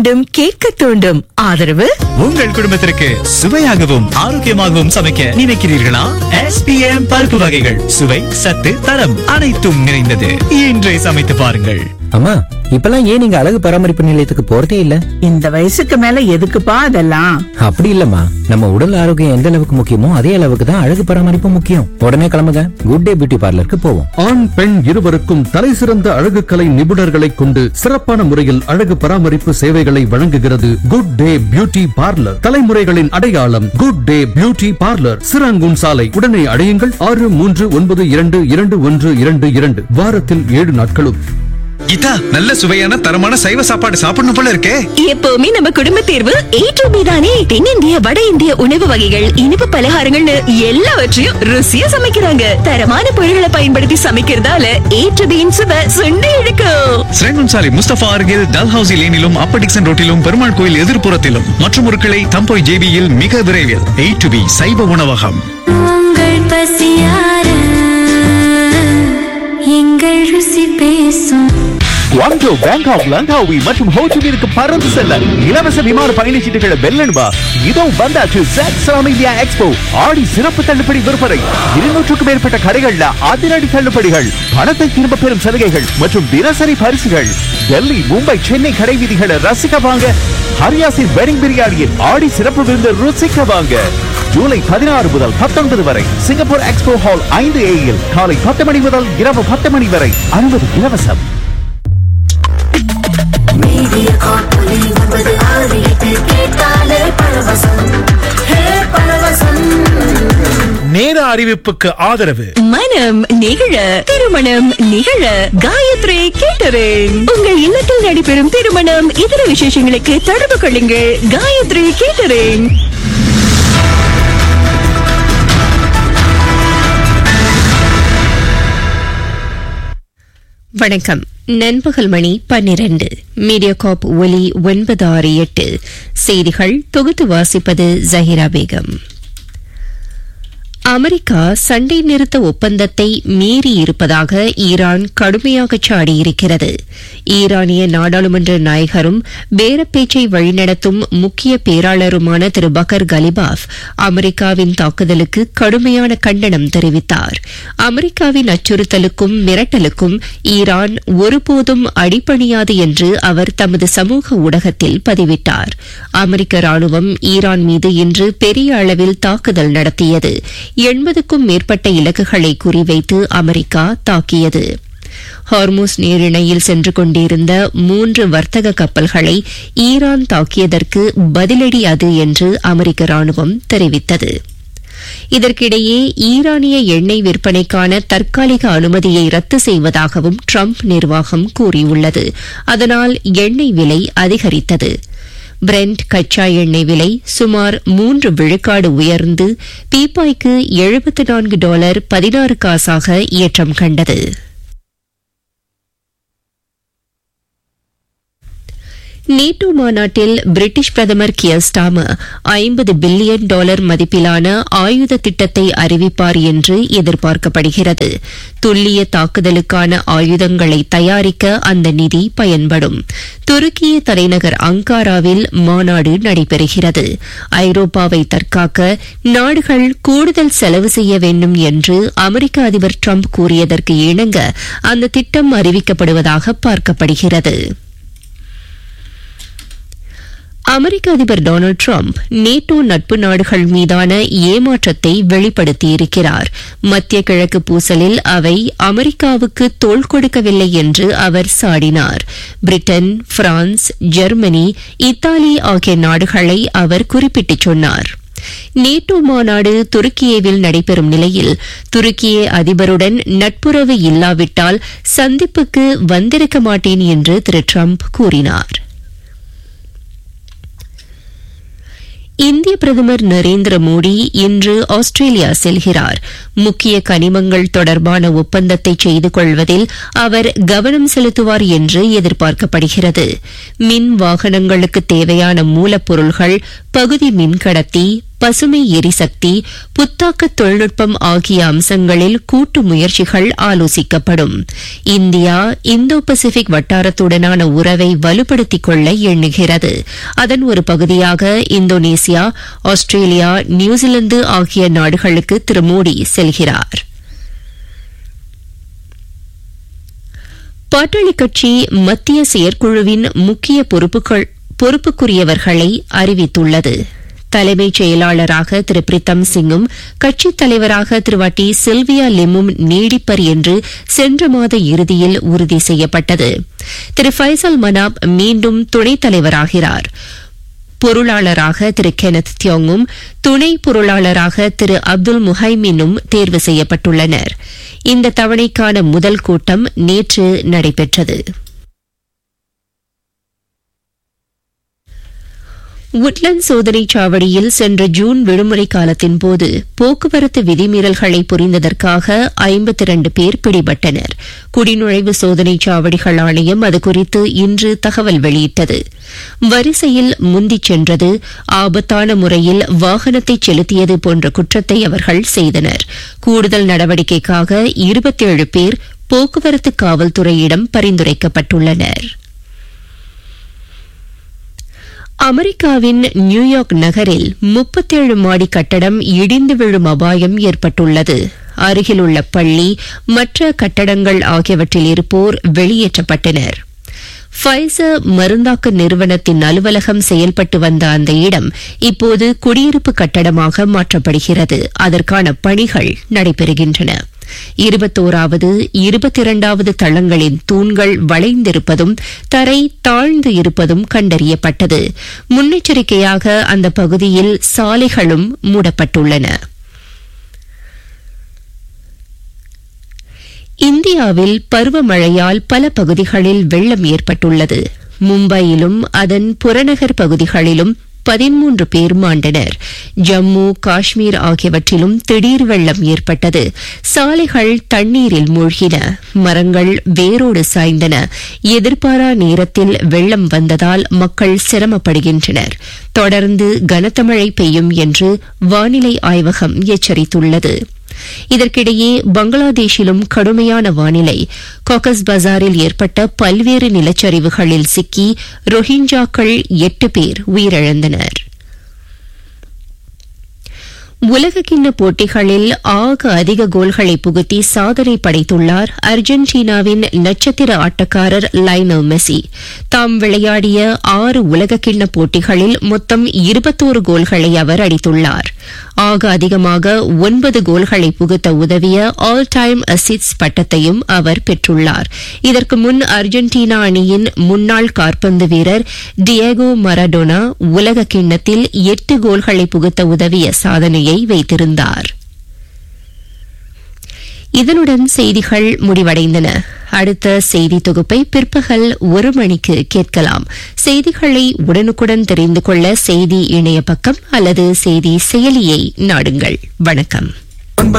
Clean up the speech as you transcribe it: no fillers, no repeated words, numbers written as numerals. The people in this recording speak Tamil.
தூண்டும், கேட்க தூண்டும். ஆதரவு உங்கள் குடும்பத்திற்கு சுவையாகவும் ஆரோக்கியமாகவும் சமைக்க நினைக்கிறீர்களா? SPM பருப்பு வகைகள் சுவை, சத்து, தரம் அனைத்தும் நிறைந்தது. இன்றே சமைத்து பாருங்கள். அம்மா, இப்பெல்லாம் ஏன் நீங்க அழகு பராமரிப்பு நிலையத்துக்கு போறதே இல்ல? இந்த வயசுக்கு மேல எதுக்குப்பா அதெல்லாம்? அப்படி இல்லம்மா, நம்ம உடல் ஆரோக்கியம் எந்த அளவுக்கு முக்கியமோ அதே அளவுக்கு தான் அழகு பராமரிப்பு முக்கியம். உடனே கிளம்புங்க, குட் டே பியூட்டி பார்லருக்கு போவோம். ஆண் பெண் இருவருக்கும் தலை சிறந்த அழகு கலை நிபுணர்களை கொண்டு சிறப்பான முறையில் அழகு பராமரிப்பு சேவைகளை வழங்குகிறது குட் டே பியூட்டி பார்லர். தலைமுறைகளின் அடையாளம் good day beauty parlour, Serangoon சாலை. உடனே அடையுங்கள் 63922122. வாரத்தில் 7 நாட்களும். கீதா, நல்ல சுவையான தரமான சைவ சாப்பாடு சாப்பிடணும் போல இருக்கே. எப்பவுமே நம்ம குடும்ப தேர்வு A2B தானே. தென்னிந்திய, வட இந்திய உணவு வகைகள், இனிப்பு பலகாரங்கள்னு எல்லாவற்றையும் ருசியா சமைக்கிறாங்க. தரமான பொருட்களை பயன்படுத்தி சமைக்கிறதால A2Bயின் சுவை சுண்டி இழுக்கும். ஸ்ரேங்கன் சாலை முஸ்தபா அருகில் டல்ஹவுசி லேனிலும், அப்பர் டிக்சன் ரோட்டிலும், பெருமாள் கோயில் எதிர்ப்புறத்திலும் மற்றும் ஒரு கிளை தம்போய் ஜேபியில் மிக விரைவில். A2B சைவ உணவகம். உங்கள் பசியார எங்கள் ருசி பேசும். குவாங்டோ, பேங்காக், லங்காவி மற்றும் ஹோச்சிமினுக்கு பறந்து செல்ல இலவச விமான பயணச்சீட்டுகளை வெல்லணுமா? இதோ வந்தாச்சு ZEXAM India Expo. ஆடி சிறப்பு தள்ளுபடி விற்பனை. 200க்கும் மேற்பட்ட கடைகள்ல அதிரடி தள்ளுபடிகள், பணத்தை திரும்ப பெறும் சலுகைகள் மற்றும் தினசரி பரிசுகள். டெல்லி, மும்பை, சென்னை கடை வீதிகளை ரசிக்க வாங்க. ஹரியாசின் வெட்டிங் பிரியாணியில் ஆடி சிறப்பு விருந்து ருசிக்க வாங்க. ஜூலை 16 முதல் 19 வரை சிங்கப்பூர் எக்ஸ்போ ஹால் 5A காலை 10 மணி முதல் இரவு 10 மணி வரை. அனுமதி இலவசம். நேர அறிவிப்புக்கு ஆதரவு மனம் நிகழ, திருமணம் நிகழ காயத்ரி கேட்டரிங். உங்கள் இல்லத்தில் நடைபெறும் திருமணம், இதர விசேஷங்களுக்கு தொடர்பு கொள்ளுங்கள் காயத்ரி கேட்டரிங். வணக்கம். நண்பகல் மணி 12. மீடியாகாப் ஒலி 968. செய்திகள் தொகுத்து வாசிப்பது ஜஹீரா பேகம். அமெரிக்கா சண்டை நிறுத்த ஒப்பந்தத்தை மீறியிருப்பதாக ஈரான் கடுமையாக சாடியிருக்கிறது. ஈரானிய நாடாளுமன்ற நாயகரும் பேரப்பேச்சை வழிநடத்தும் முக்கிய பேராளருமான திரு பக்கர் கலிபாஃப் அமெரிக்காவின் தாக்குதலுக்கு கடுமையான கண்டனம் தெரிவித்தார். அமெரிக்காவின் அச்சுறுத்தலுக்கும் மிரட்டலுக்கும் ஈரான் ஒருபோதும் அடிபணியாது என்று அவர் தமது சமூக ஊடகத்தில் பதிவிட்டார். அமெரிக்க ராணுவம் ஈரான் மீது இன்று பெரிய அளவில் தாக்குதல் நடத்தியது. 80க்கும் மேற்பட்ட இலக்குகளை குறிவைத்து அமெரிக்கா தாக்கியது. ஹார்முஸ் நீரிணையில் சென்று கொண்டிருந்த 3 வர்த்தக கப்பல்களை ஈரான் தாக்கியதற்கு பதிலடி அது என்று அமெரிக்க ராணுவம் தெரிவித்தது. இதற்கிடையே ஈரானிய எண்ணெய் விற்பனைக்கான தற்காலிக அனுமதியை ரத்து செய்வதாகவும் ட்ரம்ப் நிர்வாகம் கூறியுள்ளது. அதனால் எண்ணெய் விலை அதிகரித்தது. பிரெண்ட் கச்சா எண்ணெய் விலை சுமார் 3 விழுக்காடு உயர்ந்து பீப்பாய்க்கு $74.16 ஏற்றம் கண்டது. நேட்டோ மாநாட்டில் பிரிட்டிஷ் பிரதமர் கியர் ஸ்டாமர் $50 பில்லியன் மதிப்பிலான ஆயுத திட்டத்தை அறிவிப்பார் என்று எதிர்பார்க்கப்படுகிறது. துல்லிய தாக்குதலுக்கான ஆயுதங்களை தயாரிக்க அந்த நிதி பயன்படும். துருக்கிய தலைநகர் அங்காராவில் மாநாடு நடைபெறுகிறது. ஐரோப்பாவை தற்காக்க நாடுகள் கூடுதல் செலவு செய்ய வேண்டும் என்று அமெரிக்க அதிபர் ட்ரம்ப் கூறியதற்கு இணங்க அந்த திட்டம் அறிவிக்கப்படுவதாக பார்க்கப்படுகிறது. அமெரிக்க அதிபர் டொனால்டு டிரம்ப் நேட்டோ நட்பு நாடுகள் மீதான ஏமாற்றத்தை வெளிப்படுத்தியிருக்கிறார். மத்திய கிழக்கு பூசலில் அவை அமெரிக்காவுக்கு தோள் கொடுக்கவில்லை என்று அவர் சாடினார். பிரிட்டன், பிரான்ஸ், ஜெர்மனி, இத்தாலி ஆகிய நாடுகளை அவர் குறிப்பிட்டுச் சொன்னார். நேட்டோ மாநாடு துருக்கியேவில் நடைபெறும் நிலையில் துருக்கிய அதிபருடன் நட்புறவு இல்லாவிட்டால் சந்திப்புக்கு வந்திருக்க மாட்டேன் என்று திரு டிரம்ப் கூறினார். இந்திய பிரதமர் நரேந்திர மோடி இன்று ஆஸ்திரேலியா செல்கிறார். முக்கிய கனிமங்கள் தொடர்பான ஒப்பந்தத்தை செய்து கொள்வதில் அவர் கவனம் செலுத்துவார் என்று எதிர்பார்க்கப்படுகிறது. மின் வாகனங்களுக்கு தேவையான மூலப்பொருள்கள், பகுதி மின்கடத்தி, பசுமை எரிசக்தி, புத்தாக்க தொழில்நுட்பம் ஆகிய அம்சங்களில் கூட்டு முயற்சிகள் ஆலோசிக்கப்படும். இந்தியா இந்தோ பசிபிக் வட்டாரத்துடனான உறவை வலுப்படுத்திக் கொள்ள எண்ணுகிறது. அதன் ஒரு பகுதியாக இந்தோனேசியா, ஆஸ்திரேலியா, நியூசிலாந்து ஆகிய நாடுகளுக்கு திரு மோடி செல்கிறார். பாட்டாளி கட்சி மத்திய செயற்குழுவின் முக்கிய பொறுப்புக்குரியவர்களை அறிவித்துள்ளது. தலைமைச் செயலாளராக திரு பிரித்தம் சிங்கும் கட்சித் தலைவராக திருவாட்டி சில்வியா லிம்மும் நீடிப்பர் என்று சென்ற மாத இறுதியில் உறுதி செய்யப்பட்டது. திரு ஃபைசல் மனாப் மீண்டும் துணைத் தலைவராகிறார். பொருளாளராக திரு கெனத் தியோங்கும் துணை பொருளாளராக திரு அப்துல் முஹைமினும் தேர்வு செய்யப்பட்டுள்ளனர். இந்த தவணைக்கான முதல் கூட்டம் நேற்று நடைபெற்றது. உட்லண்ட் சோதனைச் சாவடியில் சென்ற ஜூன் விடுமுறை காலத்தின் போது போக்குவரத்து விதிமீறல்களை புரிந்ததற்காக 52 பேர் பிடிபட்டனர். குடிநுழைவு சோதனைச் சாவடிகள் ஆணையம் அதுகுறித்து இன்று தகவல் வெளியிட்டது. வரிசையில் முந்திச் சென்றது, ஆபத்தான முறையில் வாகனத்தை செலுத்தியது போன்ற குற்றத்தை அவர்கள் செய்தனர். கூடுதல் நடவடிக்கைக்காக 27 பேர் போக்குவரத்து காவல்துறையிடம் பரிந்துரைக்கப்பட்டுள்ளனர். அமெரிக்காவின் நியூயார்க் நகரில் 37 மாடி கட்டடம் இடிந்து விழும் அபாயம் ஏற்பட்டுள்ளது. அருகிலுள்ள பள்ளி, மற்ற கட்டடங்கள் ஆகியவற்றில் இருப்போர் வெளியேற்றப்பட்டனர். ஃபைசர் மருந்தாக்க நிறுவனத்தின் அலுவலகம் செயல்பட்டு வந்த அந்த இடம் இப்போது குடியிருப்பு கட்டடமாக மாற்றப்படுகிறது. அதற்கான பணிகள் நடைபெறுகின்றன. 21வது 22வது தளங்களின் தூண்கள் வளைந்திருப்பதும் தரை தாழ்ந்து இருப்பதும் கண்டறியப்பட்டது. முன்னெச்சரிக்கையாக அந்த பகுதியில் சாலைகளும் மூடப்பட்டுள்ளன. இந்தியாவில் பருவமழையால் பல பகுதிகளில் வெள்ளம் ஏற்பட்டுள்ளது. மும்பையிலும் அதன் புறநகர் பகுதிகளிலும் 13 பேர் மாண்டனர். ஜம்மு, காஷ்மீர் ஆகியவற்றிலும் திடீர் வெள்ளம் ஏற்பட்டது. சாலைகள் தண்ணீரில் மூழ்கின, மரங்கள் வேரோடு சாய்ந்தன. எதிர்பாரா நேரத்தில் வெள்ளம் வந்ததால் மக்கள் சிரமப்படுகின்றனர். தொடர்ந்து கனத்த மழை பெய்யும் என்று வானிலை ஆய்வகம் எச்சரித்துள்ளது. இதற்கிடையே பங்களாதேஷிலும் கடுமையான வானிலை. காக்கஸ் பஜாரில் ஏற்பட்ட பல்வேறு நிலச்சரிவுகளில் சிக்கி ரோஹிஞ்சாக்கள் 8 பேர் உயிரிழந்தனர். உலகக்கிண்ண போட்டிகளில் ஆக அதிக கோல்களை புகுத்தி சாதனை படைத்துள்ளார் அர்ஜென்டினாவின் நட்சத்திர ஆட்டக்காரர் லயனல் மெஸ்ஸி. தாம் விளையாடிய 6 உலகக்கிண்ண போட்டிகளில் மொத்தம் 21 கோல்களை அவர் அடித்துள்ளார். ஆக அதிகமாக 9 கோல்களை புகுத்த உதவிய ஆல் டைம் அசிஸ்ட் பட்டத்தையும் அவர் பெற்றுள்ளார். இதற்கு முன் அர்ஜென்டினா அணியின் முன்னாள் காற்பந்து வீரர் டியேகோ மரடோனா உலக கிண்ணத்தில் 8 கோல்களை புகுத்த உதவிய சாதனையை வைத்திருந்தார். இதனுடன் செய்திகள் முடிவடைந்தன. அடுத்த செய்தி தொகுப்பை பிற்பகல் 1 மணிக்கு கேட்கலாம். செய்திகளை உடனுக்குடன் தெரிந்து கொள்ள செய்தி இணைய பக்கம் அல்லது செய்தி செயலியை நாடுங்கள். வணக்கம்.